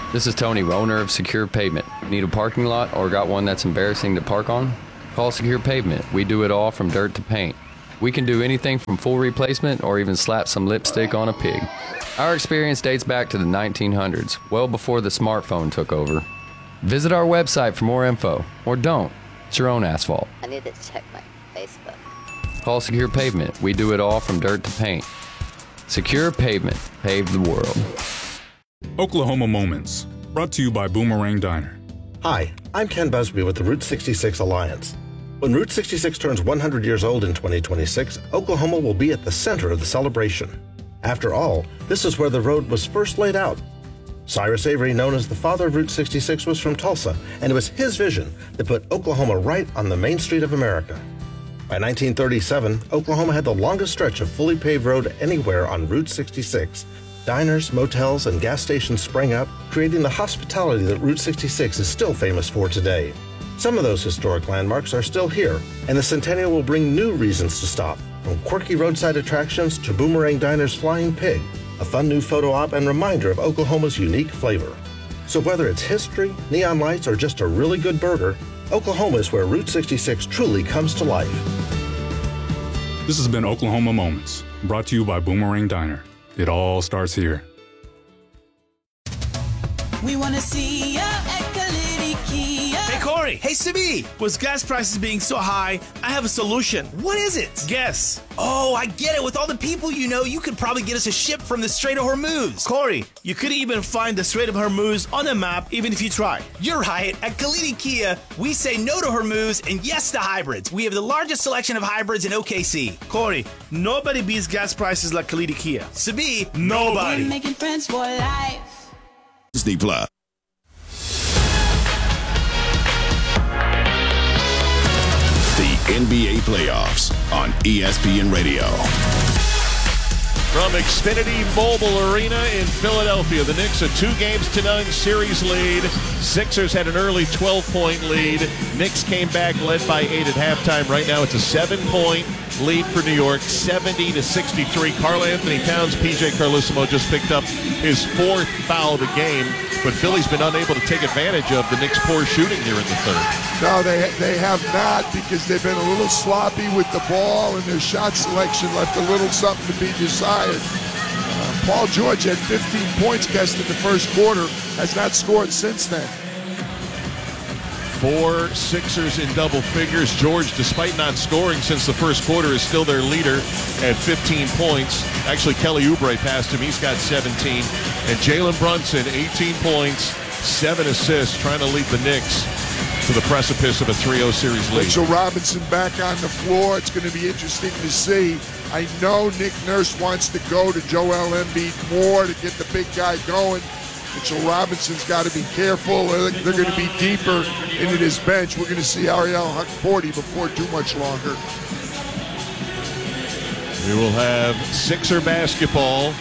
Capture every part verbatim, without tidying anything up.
This is Tony, owner of Secure Pavement. Need a parking lot or got one that's embarrassing to park on? Call Secure Pavement. We do it all from dirt to paint. We can do anything from full replacement or even slap some lipstick on a pig. Our experience dates back to the nineteen hundreds, well before the smartphone took over. Visit our website for more info, or don't. It's your own asphalt. I need to check my Facebook. Call Secure Pavement. We do it all from dirt to paint. Secure Pavement. Pave the world. Oklahoma Moments, brought to you by Boomerang Diner. Hi, I'm Ken Busby with the Route sixty-six Alliance. When Route sixty-six turns one hundred years old in twenty twenty-six, Oklahoma will be at the center of the celebration. After all, this is where the road was first laid out. Cyrus Avery, known as the father of Route sixty-six, was from Tulsa, and it was his vision that put Oklahoma right on the main street of America. By nineteen thirty-seven, Oklahoma had the longest stretch of fully paved road anywhere on Route sixty-six. Diners, motels, and gas stations sprang up, creating the hospitality that Route sixty-six is still famous for today. Some of those historic landmarks are still here, and the Centennial will bring new reasons to stop, from quirky roadside attractions to Boomerang Diner's Flying Pig, a fun new photo op and reminder of Oklahoma's unique flavor. So whether it's history, neon lights, or just a really good burger, Oklahoma is where Route sixty-six truly comes to life. This has been Oklahoma Moments, brought to you by Boomerang Diner. It all starts here. We want to see ya at Kalidi Kia. Hey, Corey. Hey, Sibi. With gas prices being so high, I have a solution. What is it? Guess. Oh, I get it. With all the people you know, you could probably get us a ship from the Strait of Hormuz. Corey, you could even find the Strait of Hormuz on a map even if you try. You're right. At Kalidi Kia, we say no to Hormuz and yes to hybrids. We have the largest selection of hybrids in O K C. Corey, nobody beats gas prices like Kalidi Kia. Sabi, nobody. We're making friends for life. Disney Plus. The N B A playoffs on E S P N Radio. From Xfinity Mobile Arena in Philadelphia, the Knicks a two games to none series lead. Sixers had an early twelve-point lead. Knicks came back, led by eight at halftime. Right now it's a seven-point lead for New York, seventy to sixty-three. Karl Anthony Towns, P J Carlesimo just picked up his fourth foul of the game, but Philly's been unable to take advantage of the Knicks' poor shooting here in the third. No, they they have not, because they've been a little sloppy with the ball, and their shot selection left a little something to be desired. Uh, Paul George had fifteen points guessed in the first quarter, has not scored since then. Four Sixers in double figures. George, despite not scoring since the first quarter, is still their leader at fifteen points. Actually, Kelly Oubre passed him. He's got seventeen. And Jalen Brunson, eighteen points, seven assists, trying to lead the Knicks to the precipice of a three oh series lead. Mitchell Robinson back on the floor. It's going to be interesting to see. I know Nick Nurse wants to go to Joel Embiid more to get the big guy going. Mitchell Robinson's got to be careful. They're, they're going to be deeper into this bench. We're going to see Ariel Hukporti before too much longer. We will have Sixer basketball.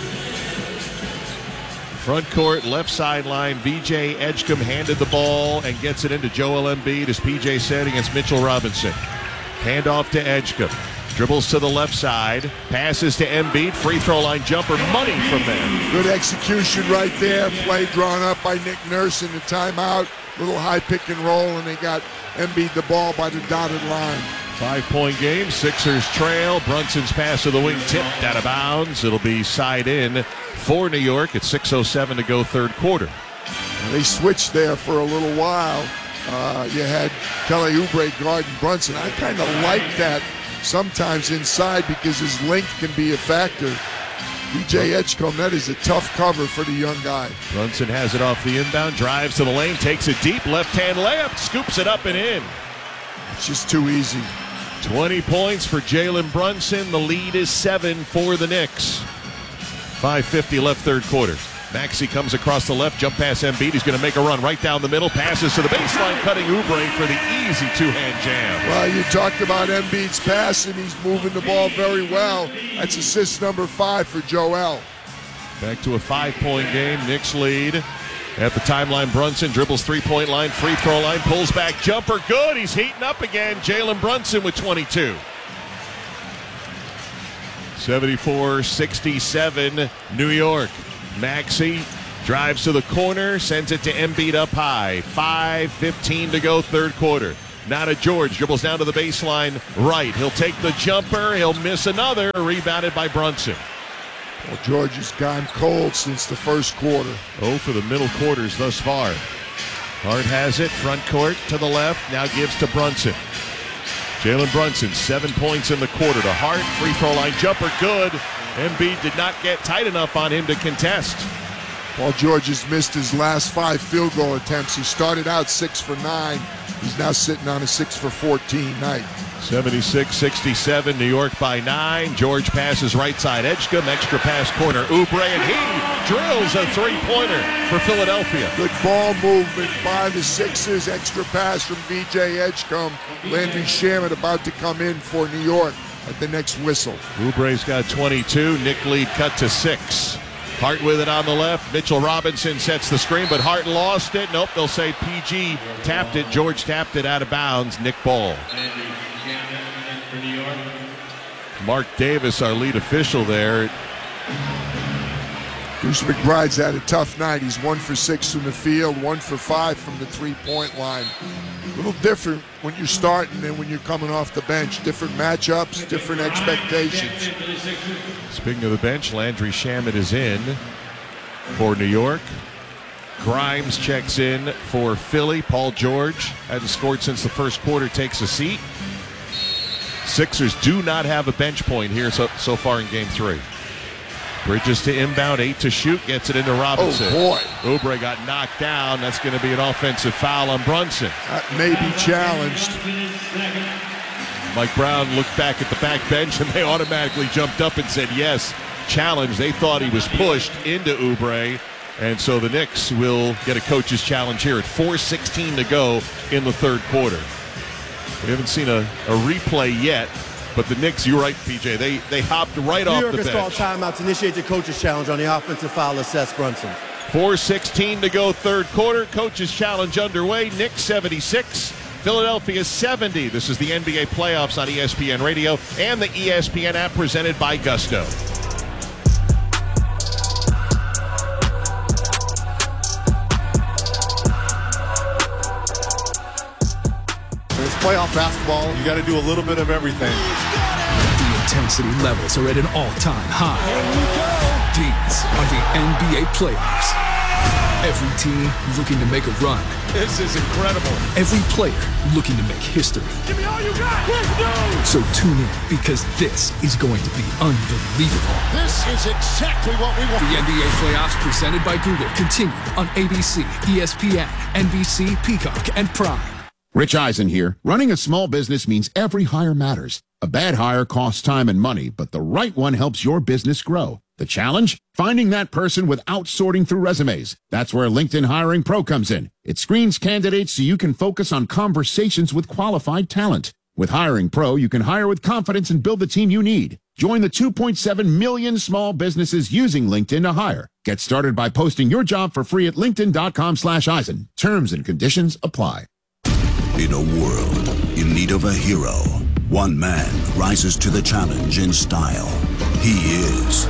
Front court, left sideline. V J Edgecombe handed the ball and gets it into Joel Embiid, as P J said, against Mitchell Robinson. Handoff to Edgecombe. Dribbles to the left side. Passes to Embiid. Free throw line jumper. Money from there. Good execution right there. Play drawn up by Nick Nurse in the timeout. Little high pick and roll, and they got Embiid the ball by the dotted line. Five-point game. Sixers trail. Brunson's pass to the wing tipped out of bounds. It'll be side in for New York at six oh seven to go third quarter. They switched there for a little while. Uh, you had Kelly Oubre guarding Brunson. I kind of like that sometimes inside because his length can be a factor. D J Edgecombe, that is a tough cover for the young guy. Brunson has it off the inbound, drives to the lane, takes it deep, left-hand layup, scoops it up and in. It's just too easy. twenty points for Jalen Brunson. The lead is seven for the Knicks. five fifty left third quarter. Maxey comes across the left, jump pass Embiid. He's going to make a run right down the middle. Passes to the baseline, cutting Oubre for the easy two-hand jam. Well, you talked about Embiid's passing. He's moving the ball very well. That's assist number five for Joel. Back to a five-point game. Knicks lead at the timeline. Brunson dribbles three-point line, free throw line, pulls back, jumper, good. He's heating up again. Jalen Brunson with twenty-two. seventy-four sixty-seven New York. Maxey Drives to the corner, sends it to Embiid up high. five fifteen to go, third quarter. Now to George, dribbles down to the baseline right. He'll take the jumper, he'll miss another, rebounded by Brunson. Well, George has gone cold since the first quarter. Oh, for the middle quarters thus far. Hart has it, front court to the left, now gives to Brunson. Jalen Brunson, seven points in the quarter to Hart. Free throw line jumper, good. Embiid did not get tight enough on him to contest. Paul George has missed his last five field goal attempts. He started out six for nine. He's now sitting on a six for fourteen night. seventy-six sixty-seven, New York by nine. George passes right side Edgecombe, extra pass corner Oubre, and he drills a three-pointer for Philadelphia. Good ball movement by the Sixers. Extra pass from V J Edgecombe. Landry Shamet about to come in for New York at the next whistle. Oubre's got twenty-two. Nick Lead cut to six. Hart with it on the left. Mitchell Robinson sets the screen, but Hart lost it. Nope, they'll say P G tapped it. George tapped it out of bounds. Nick Ball. Mark Davis, our lead official there. Bruce McBride's had a tough night. He's one for six from the field, one for five from the three-point line. A little different when you're starting than when you're coming off the bench. Different matchups, different expectations. Speaking of the bench, Landry Shamet is in for New York. Grimes checks in for Philly. Paul George hasn't scored since the first quarter, takes a seat. Sixers do not have a bench point here so, so far in game three. Bridges to inbound, eight to shoot, gets it into Robinson. Oh, boy. Oubre got knocked down. That's going to be an offensive foul on Brunson. That may be challenged. Mike Brown looked back at the back bench, and they automatically jumped up and said, yes, challenge. They thought he was pushed into Oubre, and so the Knicks will get a coach's challenge here at four sixteen to go in the third quarter. We haven't seen a, a replay yet. But the Knicks, you're right, P J, they they hopped right off the bench. New York has called timeout to initiate the coach's challenge on the offensive foul of Seth Brunson. four sixteen to go, third quarter. Coach's challenge underway. Knicks seventy-six, Philadelphia seventy. This is the N B A playoffs on E S P N Radio and the E S P N app presented by Gusto. It's playoff basketball. You got to do a little bit of everything. The intensity levels are at an all-time high. These are the N B A playoffs. Every team looking to make a run. This is incredible. Every player looking to make history. Give me all you got. Let's go. So tune in because this is going to be unbelievable. This is exactly what we want. The N B A playoffs presented by Google continue on A B C, E S P N, N B C, Peacock, and Prime. Rich Eisen here. Running a small business means every hire matters. A bad hire costs time and money, but the right one helps your business grow. The challenge? Finding that person without sorting through resumes. That's where LinkedIn Hiring Pro comes in. It screens candidates so you can focus on conversations with qualified talent. With Hiring Pro, you can hire with confidence and build the team you need. Join the two point seven million small businesses using LinkedIn to hire. Get started by posting your job for free at linkedin.com slash Eisen. Terms and conditions apply. In a world in need of a hero, one man rises to the challenge in style. He is...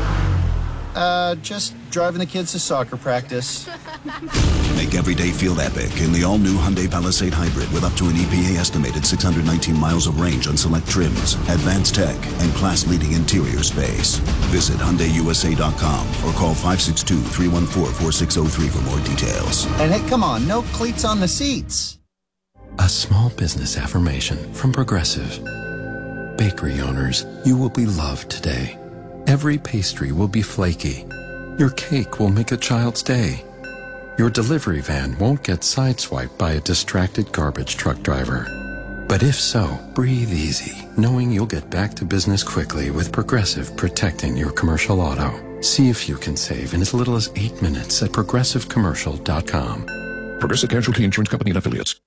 Uh, just driving the kids to soccer practice. Make every day feel epic in the all-new Hyundai Palisade Hybrid with up to an E P A-estimated six hundred nineteen miles of range on select trims, advanced tech, and class-leading interior space. Visit Hyundai U S A dot com or call five six two, three one four, four six zero three for more details. And hey, come on, no cleats on the seats. A small business affirmation from Progressive. Bakery owners, you will be loved today. Every pastry will be flaky. Your cake will make a child's day. Your delivery van won't get sideswiped by a distracted garbage truck driver. But if so, breathe easy, knowing you'll get back to business quickly with Progressive protecting your commercial auto. See if you can save in as little as eight minutes at progressive commercial dot com. Progressive Casualty Insurance Company and Affiliates.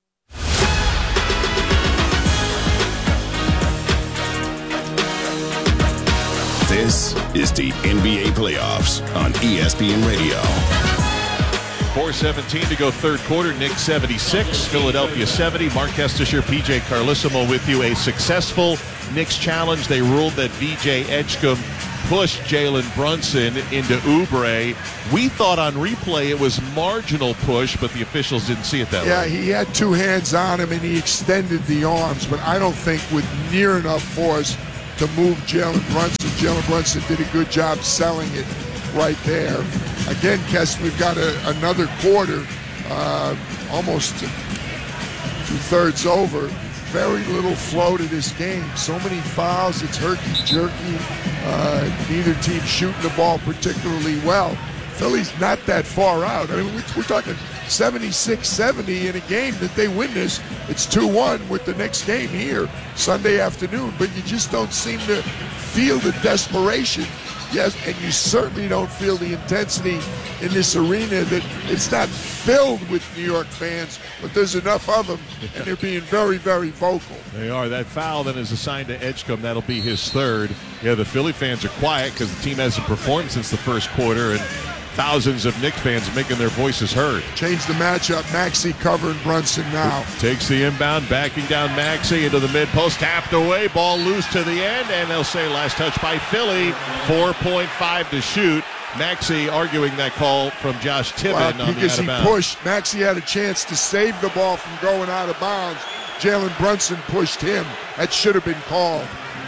This is the N B A playoffs on E S P N Radio. four seventeen to go third quarter. Knicks seventy-six, Philadelphia seventy. Mark Kestisher, P J Carlissimo with you. A successful Knicks challenge. They ruled that V J Edgecombe pushed Jalen Brunson into Oubre. We thought on replay it was marginal push, but the officials didn't see it that yeah, way. Yeah, he had two hands on him, and he extended the arms, but I don't think with near enough force to move Jalen Brunson. Jalen Brunson did a good job selling it right there. Again, Kess, we've got a, another quarter, uh, almost two-thirds over. Very little flow to this game. So many fouls, it's herky-jerky. Uh, neither team shooting the ball particularly well. Philly's not that far out. I mean, we're, we're talking seventy-six seventy in a game that they win this. It's two one with the next game here Sunday afternoon, but you just don't seem to feel the desperation. Yes, and you certainly don't feel the intensity in this arena that it's not filled with New York fans, but there's enough of them, and they're being very, very vocal. They are. That foul then is assigned to Edgecombe. That'll be his third. Yeah, the Philly fans are quiet because the team hasn't performed since the first quarter, and thousands of Knicks fans making their voices heard. Change the matchup. Maxey covering Brunson now. Takes the inbound, backing down Maxey into the mid-post, tapped away, ball loose to the end, and they'll say last touch by Philly, four point five to shoot. Maxey arguing that call from Josh Tibbin well, on because the he out-of-bounds. pushed. Maxey had a chance to save the ball from going out of bounds. Jalen Brunson pushed him. That should have been called.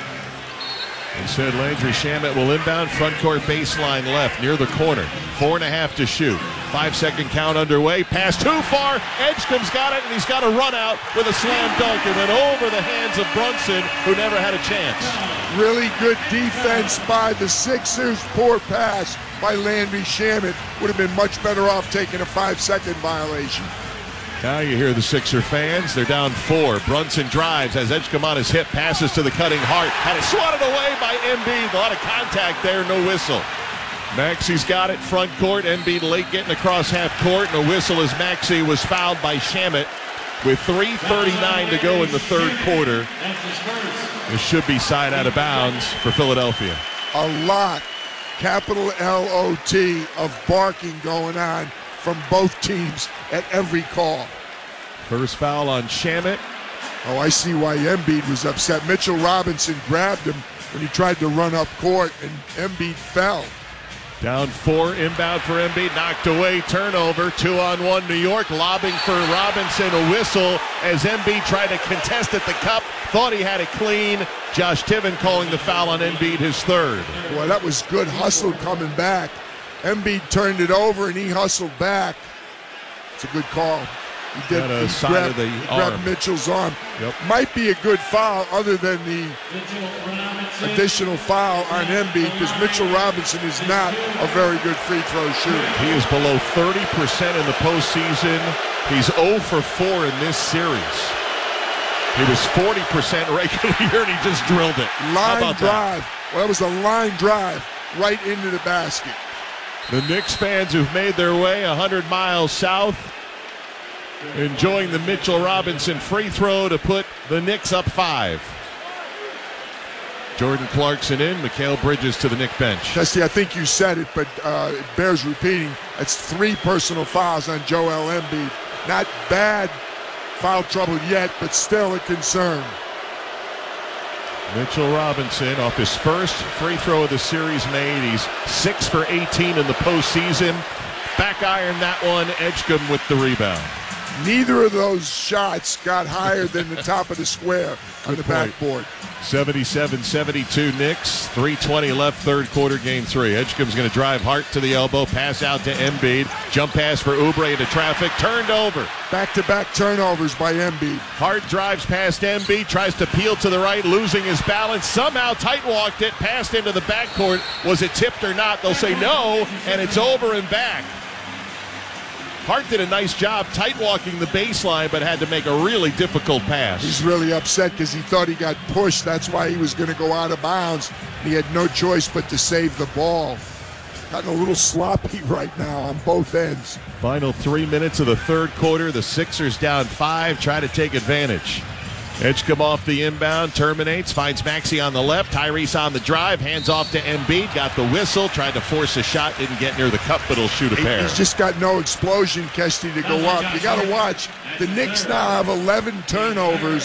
Instead, Landry Shamet will inbound front court baseline left near the corner. Four and a half to shoot. Five second count underway. Pass too far. Edgecombe's got it, and he's got a run out with a slam dunk and then over the hands of Brunson, who never had a chance. Really good defense by the Sixers. Poor pass by Landry Shamet. Would have been much better off taking a five second violation. Now you hear the Sixer fans. They're down four. Brunson drives, has Edgecombe on his hip, passes to the cutting Hart. Had it swatted away by Embiid. A lot of contact there, no whistle. Maxey's got it, front court. Embiid late getting across half court, and a whistle as Maxey was fouled by Shamet with three thirty-nine to go in the third quarter. This should be side out of bounds for Philadelphia. A lot, capital L O T, of barking going on from both teams at every call. First foul on Shamet. Oh, I see why Embiid was upset. Mitchell Robinson grabbed him when he tried to run up court, and Embiid fell. Down four, inbound for Embiid, knocked away, turnover, two on one New York, lobbing for Robinson, a whistle as Embiid tried to contest at the cup, thought he had it clean. Josh Tibbin calling the foul on Embiid, his third. Well, that was good hustle coming back. Embiid turned it over and he hustled back. It's a good call. He did a he side grabbed, of the he grabbed arm. Mitchell's arm. Yep. Might be a good foul other than the additional foul on Embiid, because Mitchell Robinson is not a very good free throw shooter. He is below thirty percent in the postseason. He's zero for four in this series. He was forty percent regular year and he just drilled it. How Line about drive. that? Well, that was a line drive right into the basket. The Knicks fans who've made their way one hundred miles south enjoying the Mitchell Robinson free throw to put the Knicks up five. Jordan Clarkson in, Mikal Bridges to the Knicks bench. Testy, I think you said it, but uh, it bears repeating. That's three personal fouls on Joel Embiid. Not bad foul trouble yet, but still a concern. Mitchell Robinson off his first free throw of the series made. He's six for eighteen in the postseason. Back iron that one, Edgecombe with the rebound. Neither of those shots got higher than the top of the square on the backboard. seventy-seven seventy-two Knicks, three twenty left, third quarter, game three. Edgecombe's going to drive Hart to the elbow, pass out to Embiid, jump pass for Oubre into traffic, turned over. Back-to-back turnovers by Embiid. Hart drives past Embiid, tries to peel to the right, losing his balance, somehow tight-walked it, passed into the backcourt. Was it tipped or not? They'll say no, and it's over and back. Hart did a nice job tight-walking the baseline, but had to make a really difficult pass. He's really upset because he thought he got pushed. That's why he was going to go out of bounds. He had no choice but to save the ball. Gotten a little sloppy right now on both ends. Final three minutes of the third quarter. The Sixers down five, try to take advantage. Edgecombe off the inbound, terminates, finds Maxey on the left, Tyrese on the drive, hands off to Embiid, got the whistle, tried to force a shot, didn't get near the cup, but he'll shoot a pair. He's just got no explosion, Kesty, to go up. You got to watch. The Knicks now have eleven turnovers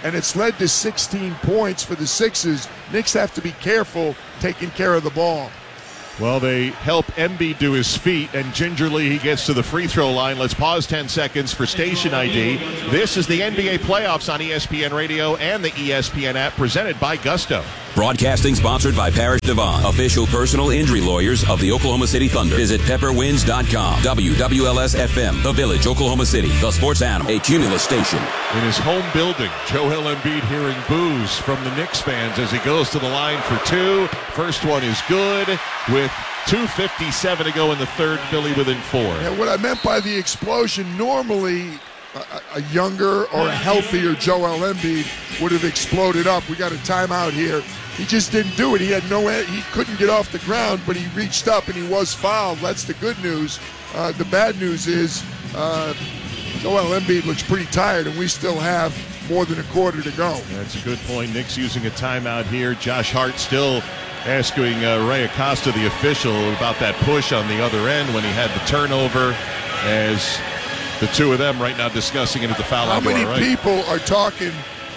and it's led to sixteen points for the Sixers. Knicks have to be careful taking care of the ball. Well, they help Embiid to his feet, and gingerly he gets to the free throw line. Let's pause ten seconds for station I D. This is the N B A playoffs on E S P N Radio and the E S P N app, presented by Gusto. Broadcasting sponsored by Parrish Devon, official personal injury lawyers of the Oklahoma City Thunder. Visit pepper wins dot com. W W L S F M, The Village, Oklahoma City, the sports animal, a Cumulus station. In his home building, Joel Embiid hearing boos from the Knicks fans as he goes to the line for two. First one is good with two fifty-seven to go in the third. Philly within four. And what I meant by the explosion, normally a, a younger or a healthier Joel Embiid would have exploded up. We got a timeout here. He just didn't do it. He had no, he couldn't get off the ground, but he reached up and he was fouled. That's the good news. Uh, the bad news is uh, Joel Embiid looks pretty tired, and we still have more than a quarter to go. That's a good point. Knicks using a timeout here. Josh Hart still asking uh, Ray Acosta, the official, about that push on the other end when he had the turnover, as the two of them right now discussing it at the foul line. How many right. people are talking?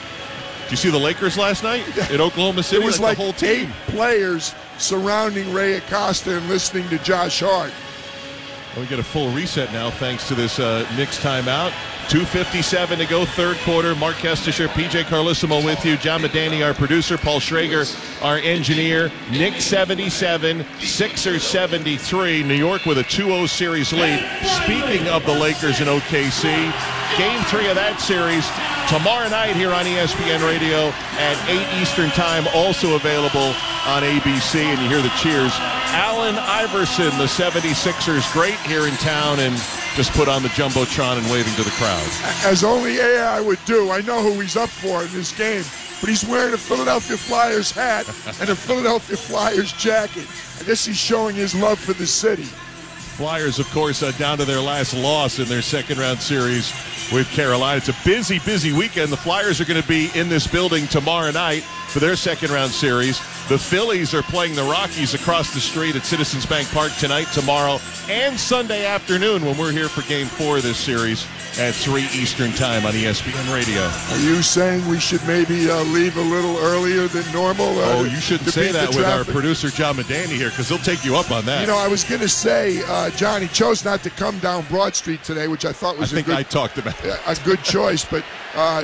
Did you see the Lakers last night in Oklahoma City? It was like, like the whole team. eight players surrounding Ray Acosta and listening to Josh Hart. Well, we get a full reset now thanks to this uh, Knicks timeout. two fifty-seven to go, third quarter. Mark Kestisher, P J Carlissimo with you. John Medani, our producer. Paul Schrager, our engineer. Knicks seventy-seven, Sixers seventy-three. New York with a two oh series lead. Speaking of the Lakers and O K C, game three of that series tomorrow night here on E S P N Radio at eight Eastern Time, also available on A B C. And you hear the cheers. Allen Iverson, the seventy-sixers great here in town, and just put on the Jumbotron and waving to the crowd. As only A I would do. I know who he's up for in this game, but he's wearing a Philadelphia Flyers hat and a Philadelphia Flyers jacket. I guess he's showing his love for the city. Flyers, of course, uh, down to their last loss in their second-round series with Carolina. It's a busy, busy weekend. The Flyers are going to be in this building tomorrow night for their second-round series. The Phillies are playing the Rockies across the street at Citizens Bank Park tonight, tomorrow, and Sunday afternoon when we're here for Game four of this series at three Eastern Time on E S P N Radio. Are you saying we should maybe uh, leave a little earlier than normal? Uh, oh, you shouldn't say that with our producer, John Medani, here, because he'll take you up on that. You know, I was going to say, uh, John, he chose not to come down Broad Street today, which I thought was I a think good, I talked about it. a good choice, but uh,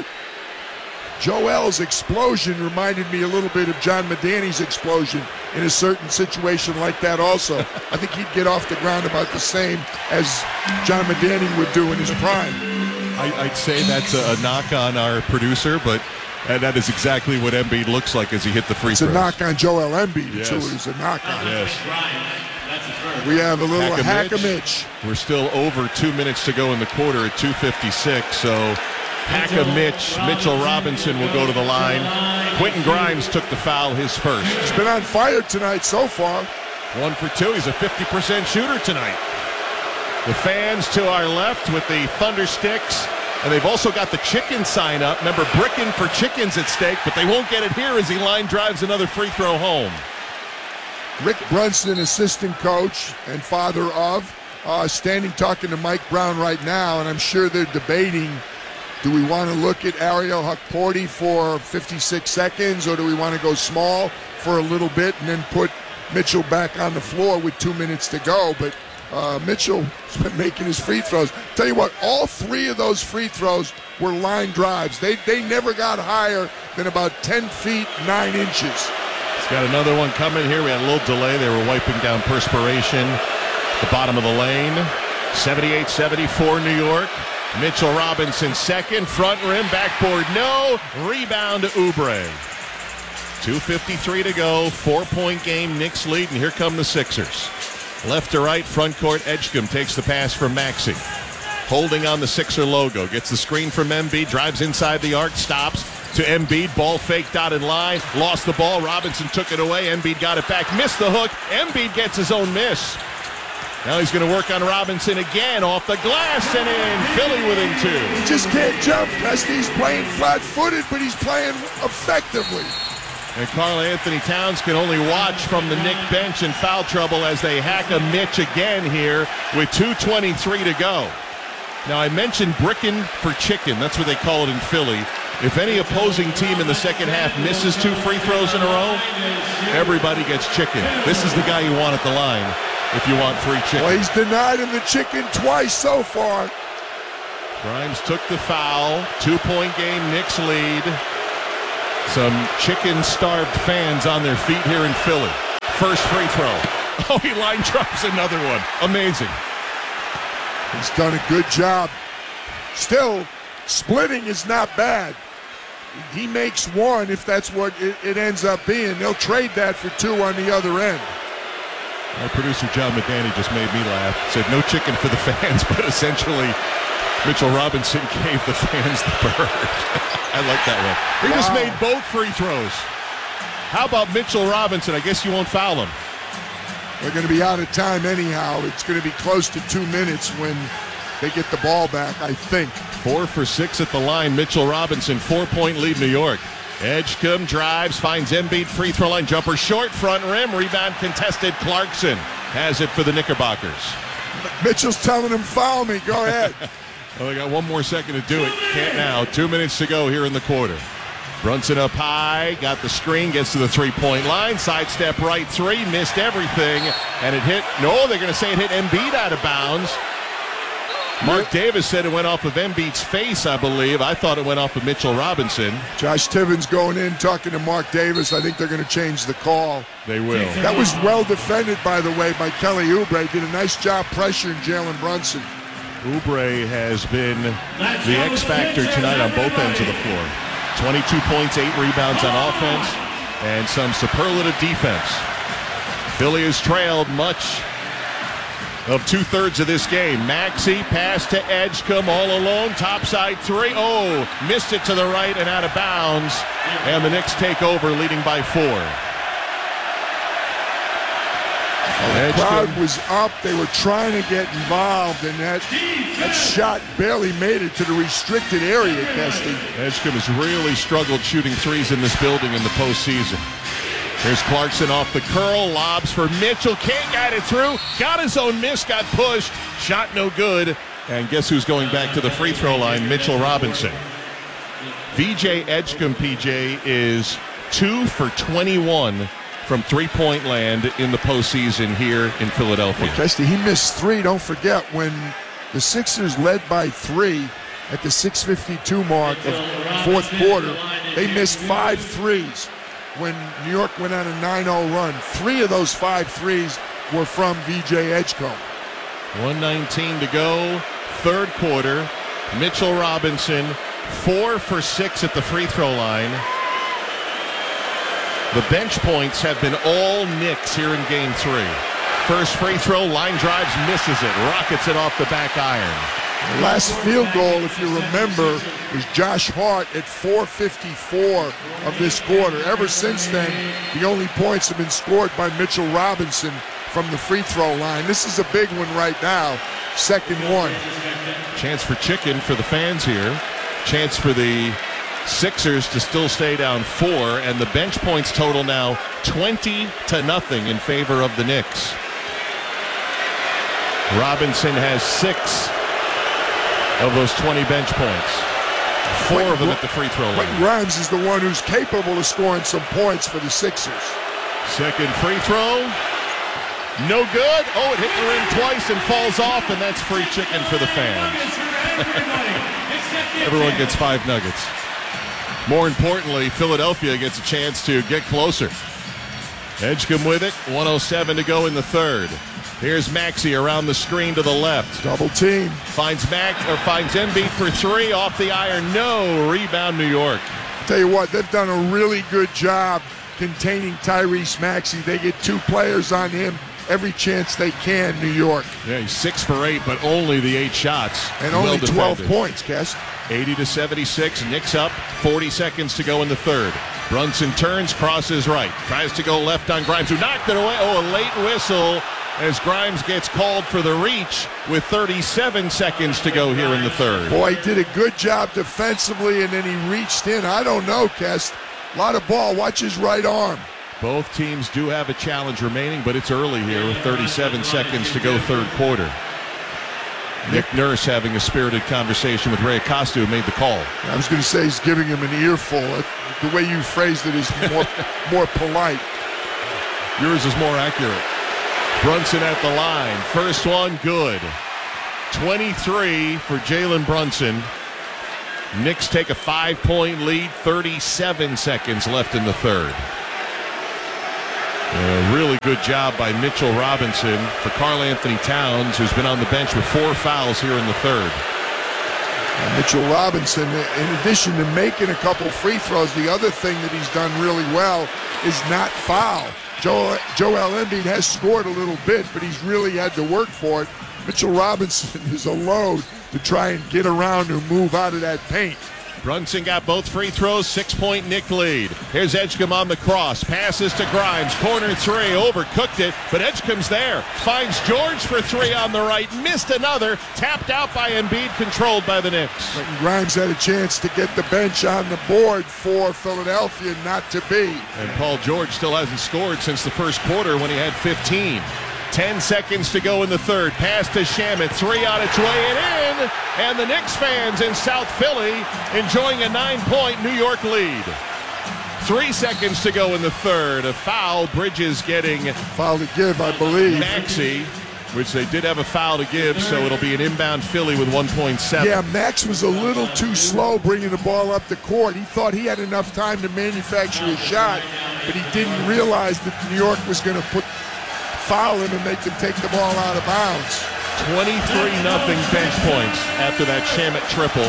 Joel's explosion reminded me a little bit of John Medani's explosion in a certain situation like that also. I think he'd get off the ground about the same as John Medani would do in his prime. I, I'd say that's a, a knock on our producer, but and that is exactly what Embiid looks like as he hit the free it's throws. It's a knock on Joel Embiid, yes. too. It's a knock on him. Yes. We have a little Hack a Hack-a-Mitch. We're still over two minutes to go in the quarter at two fifty-six, so Hack-a-Mitch, Mitchell Robinson will go to the line. Quentin Grimes took the foul, his first. He's been on fire tonight so far. One for two. He's a fifty percent shooter tonight. The fans to our left with the Thunder sticks, and they've also got the chicken sign up. Remember, bricking for chickens at stake, but they won't get it here as he line drives another free throw home. Rick Brunson, assistant coach and father of, uh, standing talking to Mike Brown right now, and I'm sure they're debating, do we want to look at Ariel Hukporti for fifty-six seconds, or do we want to go small for a little bit and then put Mitchell back on the floor with two minutes to go? But uh, Mitchell's been making his free throws. Tell you what, all three of those free throws were line drives. They, they never got higher than about ten feet, nine inches. He's got another one coming here. We had a little delay. They were wiping down perspiration at the bottom of the lane. seventy-eight seventy-four New York. Mitchell Robinson second, front rim, backboard, no. Rebound to Oubre. two fifty-three to go, four-point game, Knicks lead, and here come the Sixers. Left to right, front court, Edgecombe takes the pass from Maxey. Holding on the Sixer logo, gets the screen from Embiid, drives inside the arc, stops to Embiid, ball faked out in line, lost the ball, Robinson took it away, Embiid got it back, missed the hook, Embiid gets his own miss. Now he's going to work on Robinson again, off the glass and in. Philly within two. He just can't jump. He's playing flat-footed, but he's playing effectively. And Karl Anthony Towns can only watch from the Knick bench in foul trouble as they hack a Mitch again here with two twenty-three to go. Now, I mentioned bricking for chicken. That's what they call it in Philly. If any opposing team in the second half misses two free throws in a row, everybody gets chicken. This is the guy you want at the line if you want free chicken. Well, he's denied him the chicken twice so far. Grimes took the foul. Two-point game, Knicks lead. Some chicken-starved fans on their feet here in Philly. First free throw. Oh, he line drops another one. Amazing. He's done a good job. Still, splitting is not bad. He makes one if that's what it, it ends up being. They'll trade that for two on the other end. Our producer, John McDanny, just made me laugh. Said no chicken for the fans, but essentially Mitchell Robinson gave the fans the bird. I like that one. He wow. just made both free throws. How about Mitchell Robinson? I guess you won't foul him. They're going to be out of time anyhow. It's going to be close to two minutes when they get the ball back, I think. Four for six at the line. Mitchell Robinson, four-point lead New York. Edgecombe drives, finds Embiid, free throw line jumper, short front rim, rebound contested. Clarkson has it for the Knickerbockers. Mitchell's telling him, foul me, go ahead. Well, they got one more second to do it. Can't now. Two minutes to go here in the quarter. Brunson up high, got the screen, gets to the three-point line, sidestep right three, missed everything, and it hit, no, they're going to say it hit Embiid out of bounds. Mark Davis said it went off of Embiid's face, I believe. I thought it went off of Mitchell Robinson. Josh Tibbins going in, talking to Mark Davis. I think they're going to change the call. They will. That was well defended, by the way, by Kelly Oubre. Did a nice job pressuring Jalen Brunson. Oubre has been the X factor tonight on both ends of the floor. twenty-two points, eight rebounds on offense, and some superlative defense. Philly has trailed much of two-thirds of this game. Maxey pass to Edgecombe all alone, topside three. Oh, missed it to the right and out of bounds, and the Knicks take over, leading by four. The crowd was up. They were trying to get involved, and that, that shot barely made it to the restricted area, Kesty. Edgecombe has really struggled shooting threes in this building in the postseason. Here's Clarkson off the curl, lobs for Mitchell. Can't get it through. Got his own miss, got pushed. Shot no good. And guess who's going back to the free throw line? Mitchell Robinson. V J Edgecombe, P J, is two for twenty-one from three-point land in the postseason here in Philadelphia. Well, Kesty, he missed three. Don't forget, when the Sixers led by three at the six fifty-two mark of fourth quarter, they missed five threes. When New York went on a nine oh run, three of those five threes were from V J Edgecombe. one nineteen to go, third quarter. Mitchell Robinson, four for six at the free throw line. The bench points have been all Knicks here in game three. First free throw, line drives, misses it, rockets it off the back iron. The last field goal, if you remember, was Josh Hart at four fifty-four of this quarter. Ever since then, the only points have been scored by Mitchell Robinson from the free throw line. This is a big one right now, second one. Chance for chicken for the fans here. Chance for the Sixers to still stay down four, and the bench points total now twenty to nothing in favor of the Knicks. Robinson has six of those twenty bench points. Four of them at the free throw line. Quentin Grimes is the one who's capable of scoring some points for the Sixers. Second free throw. No good. Oh, it hit the rim twice and falls off, and that's free chicken for the fans. Everyone gets five nuggets. More importantly, Philadelphia gets a chance to get closer. Edgecombe with it. one oh seven to go in the third. Here's Maxey around the screen to the left. Double team. Finds Max or finds Embiid for three off the iron. No. Rebound New York. Tell you what, they've done a really good job containing Tyrese Maxey. They get two players on him every chance they can, New York. Yeah, he's six for eight, but only the eight shots. And only well twelve points, Kes. eighty to seventy-six. Knicks up. forty seconds to go in the third. Brunson turns, crosses right. Tries to go left on Grimes, who knocked it away. Oh, a late whistle as Grimes gets called for the reach with thirty-seven seconds to go here in the third. Boy, he did a good job defensively, and then he reached in. I don't know, Kes. A lot of ball. Watch his right arm. Both teams do have a challenge remaining, but it's early here with thirty-seven seconds to go third quarter. Nick Nurse having a spirited conversation with Ray Acosta, who made the call. I was going to say he's giving him an earful. The way you phrased it is more, more polite. Yours is more accurate. Brunson at the line. First one, good. twenty-three for Jalen Brunson. Knicks take a five-point lead, thirty-seven seconds left in the third. A really good job by Mitchell Robinson for Karl Anthony Towns, who's been on the bench with four fouls here in the third. And Mitchell Robinson, in addition to making a couple free throws, the other thing that he's done really well is not foul. Joel, Joel Embiid has scored a little bit, but he's really had to work for it. Mitchell Robinson is a load to try and get around or move out of that paint. Brunson got both free throws, six-point Knick lead. Here's Edgecombe on the cross, passes to Grimes, corner three, overcooked it, but Edgecombe's there. Finds George for three on the right, missed another, tapped out by Embiid, controlled by the Knicks. But Grimes had a chance to get the bench on the board for Philadelphia, not to be. And Paul George still hasn't scored since the first quarter when he had fifteen. Ten seconds to go in the third. Pass to Shamet. Three on its way and in. And the Knicks fans in South Philly enjoying a nine-point New York lead. Three seconds to go in the third. A foul. Bridges getting foul to give, I believe. Maxey, which they did have a foul to give, so it'll be an inbound Philly with one point seven. Yeah, Max was a little too slow bringing the ball up the court. He thought he had enough time to manufacture a shot, but he didn't realize that New York was going to put foul him and make them take the ball out of bounds. twenty-three nothing bench points after that Shamet triple.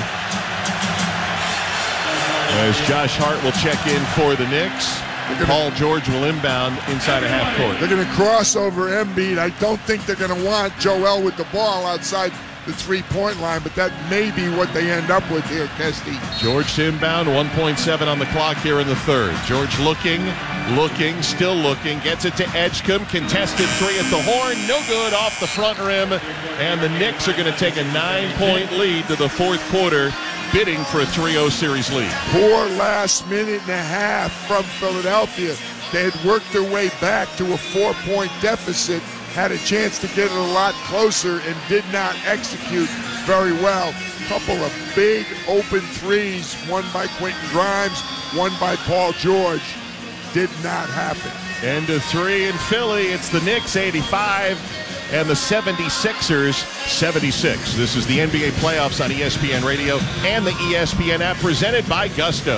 As Josh Hart will check in for the Knicks. Gonna, Paul George will inbound inside a half court. They're going to cross over Embiid. I don't think they're going to want Joel with the ball outside the three-point line, but that may be what they end up with here, Kesty. George to inbound, one point seven on the clock here in the third. George looking, looking, still looking, gets it to Edgecombe, contested three at the horn, no good, off the front rim, and the Knicks are going to take a nine-point lead to the fourth quarter, bidding for a three oh series lead. Poor last minute and a half from Philadelphia. They had worked their way back to a four-point deficit, had a chance to get it a lot closer and did not execute very well. A couple of big open threes, one by Quentin Grimes, one by Paul George. Did not happen. End of three in Philly. It's the Knicks eighty-five and the seventy-sixers seventy-six. This is the N B A playoffs on E S P N Radio and the E S P N app, presented by Gusto.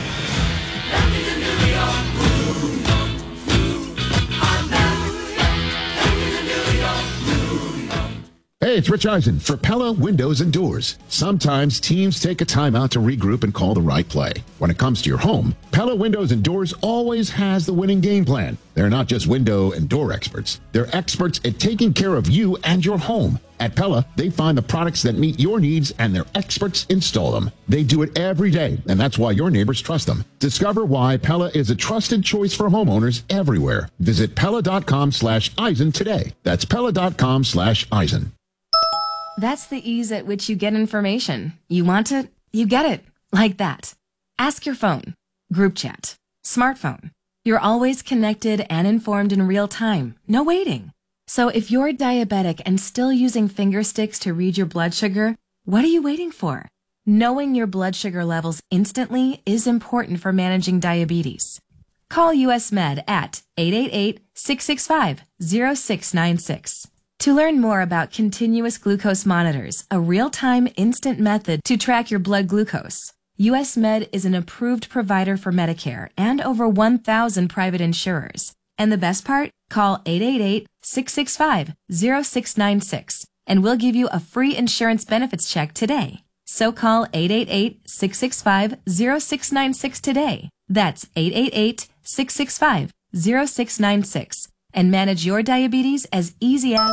Hey, it's Rich Eisen for Pella Windows and Doors. Sometimes teams take a timeout to regroup and call the right play. When it comes to your home, Pella Windows and Doors always has the winning game plan. They're not just window and door experts. They're experts at taking care of you and your home. At Pella, they find the products that meet your needs and their experts install them. They do it every day, and that's why your neighbors trust them. Discover why Pella is a trusted choice for homeowners everywhere. Visit Pella.com slash Eisen today. That's Pella.com slash Eisen. That's the ease at which you get information. You want it, you get it. Like that. Ask your phone. Group chat. Smartphone. You're always connected and informed in real time. No waiting. So if you're diabetic and still using finger sticks to read your blood sugar, what are you waiting for? Knowing your blood sugar levels instantly is important for managing diabetes. Call U S Med at eight eight eight, six six five, zero six nine six. To learn more about continuous glucose monitors, a real-time instant method to track your blood glucose, U S Med is an approved provider for Medicare and over one thousand private insurers. And the best part? Call eight eight eight, six six five, zero six nine six and we'll give you a free insurance benefits check today. So call eight eight eight, six six five, zero six nine six today. That's eight eight eight, six six five, zero six nine six. And manage your diabetes as easy as...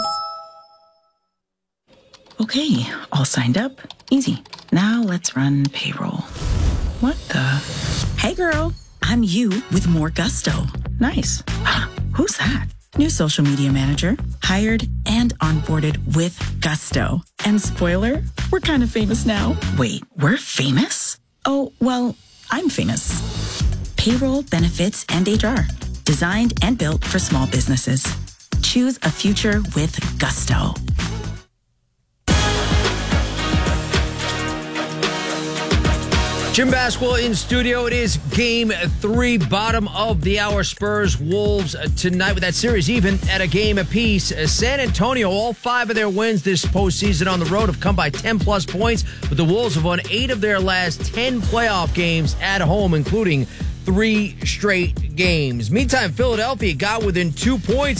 Okay, all signed up. Easy. Now let's run payroll. What the? Hey girl, I'm you with more Gusto. Nice. Who's that? New social media manager. Hired and onboarded with Gusto. And spoiler, we're kind of famous now. Wait, we're famous? Oh, well, I'm famous. Payroll, benefits, and H R. Designed and built for small businesses. Choose a future with Gusto. Gym Basketball in studio. It is game three, bottom of the hour. Spurs, Wolves tonight with that series even at a game apiece. San Antonio, all five of their wins this postseason on the road have come by ten plus points, but the Wolves have won eight of their last ten playoff games at home, including three straight games. Meantime, Philadelphia got within two points